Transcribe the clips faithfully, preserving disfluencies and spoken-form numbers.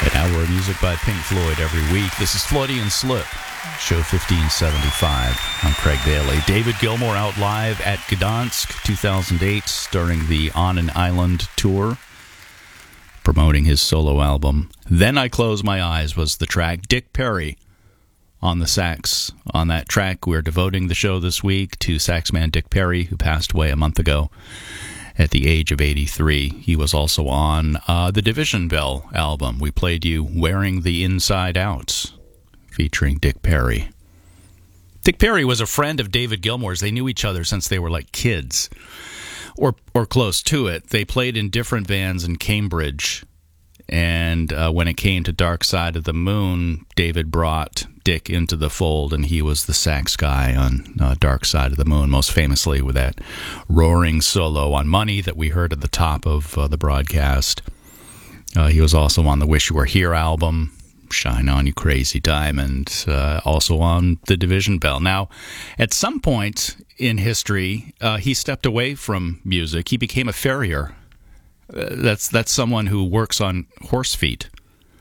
An hour of music by Pink Floyd every week. This is Freudian Slip, show fifteen seventy-five. I'm Craig Bailey. David Gilmour out live at Gdansk, two thousand eight, during the On an Island tour, promoting his solo album. Then I Close My Eyes was the track. Dick Perry on the sax. On that track, we're devoting the show this week to saxman Dick Perry, who passed away a month ago at the age of eighty-three. He was also on uh, the Division Bell album. We played you Wearing the Inside Out, featuring Dick Perry. Dick Perry was a friend of David Gilmour's. They knew each other since they were like kids, or or close to it. They played in different bands in Cambridge, and uh, when it came to Dark Side of the Moon, David brought Dick into the fold, and he was the sax guy on uh, Dark Side of the Moon, most famously with that roaring solo on Money that we heard at the top of uh, the broadcast. Uh, he was also on the Wish You Were Here album, Shine On You Crazy Diamond, uh, also on the Division Bell. Now, at some point in history, uh, he stepped away from music. He became a farrier. Uh, that's that's someone who works on horse feet,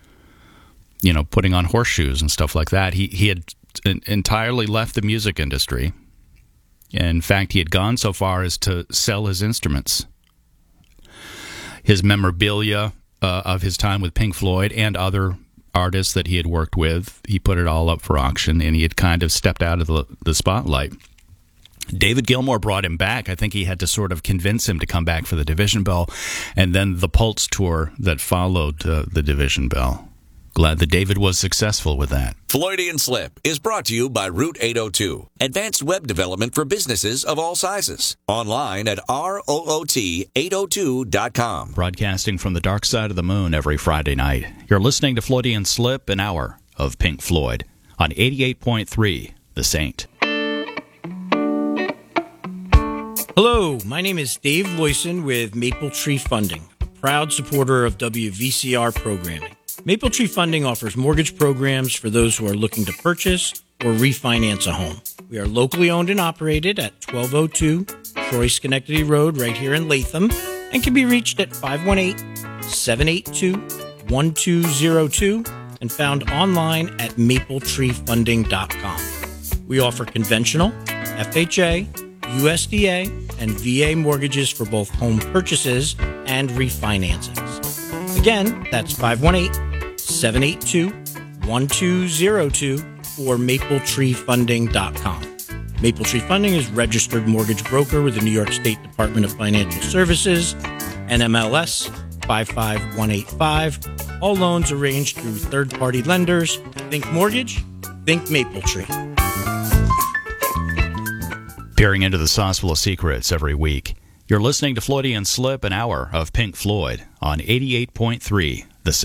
you know, putting on horseshoes and stuff like that. He he had entirely left the music industry. In fact, he had gone so far as to sell his instruments, his memorabilia uh, of his time with Pink Floyd and other artists that he had worked with. He put it all up for auction, and he had kind of stepped out of the, the spotlight. David Gilmour brought him back. I think he had to sort of convince him to come back for the Division Bell, and then the Pulse tour that followed uh, the Division Bell. Glad that David was successful with that. Freudian Slip is brought to you by Route eight oh two, advanced web development for businesses of all sizes. Online at R O O T eight oh two dot com. Broadcasting from the Dark Side of the Moon every Friday night. You're listening to Freudian Slip, an hour of Pink Floyd, on eighty-eight point three, The Saint. Hello, my name is Dave Loyson with Maple Tree Funding, a proud supporter of W V C R programming. Maple Tree Funding offers mortgage programs for those who are looking to purchase or refinance a home. We are locally owned and operated at twelve oh two Troy Schenectady Road right here in Latham, and can be reached at five one eight, seven eight two, one two zero two and found online at maple tree funding dot com. We offer conventional, F H A, U S D A, and V A mortgages for both home purchases and refinancings. Again, that's five one eight, seven eight two, one two zero two or maple tree funding dot com. Maple Tree Funding is registered mortgage broker with the New York State Department of Financial Services, N M L S five five one eight five. All loans arranged through third-party lenders. Think mortgage, think Maple Tree. Peering into the sauce full of secrets every week. You're listening to Freudian Slip, an hour of Pink Floyd on eighty-eight point three